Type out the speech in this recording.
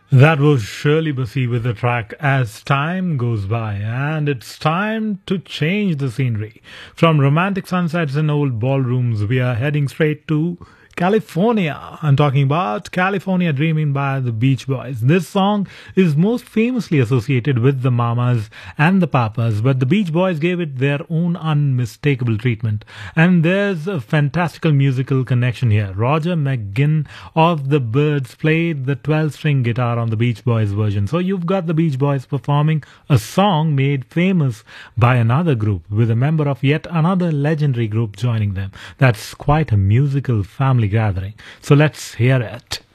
That was Shirley Bassey with the track As Time Goes By, and it's time to change the scenery. From romantic sunsets and old ballrooms, we are heading straight to California. I'm talking about California Dreaming by the Beach Boys. This song is most famously associated with the Mamas and the Papas, but the Beach Boys gave it their own unmistakable treatment. And there's a fantastical musical connection here. Roger McGinn of the Byrds played the 12-string guitar on the Beach Boys version. So you've got the Beach Boys performing a song made famous by another group with a member of yet another legendary group joining them. That's quite a musical family gathering. So let's hear it.